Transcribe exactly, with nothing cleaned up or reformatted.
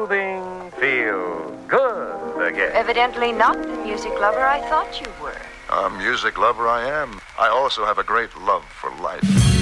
soothing, feel good again. Evidently not the music lover I thought you were. A music lover I am. I also have a great love for life.